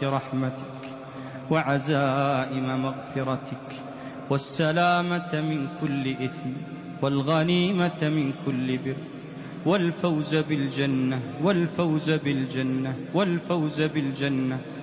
رحمتك وعزائم مغفرتك، والسلامة من كل إثم، والغنيمة من كل بر، والفوز بالجنة والفوز بالجنة والفوز بالجنة